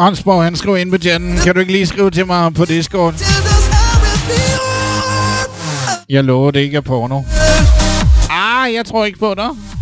Ransborg, han skriver ind på chatten. Kan du ikke lige skrive til mig på Discord? Jeg lover, det ikke er porno. Jeg tror ikke på dig.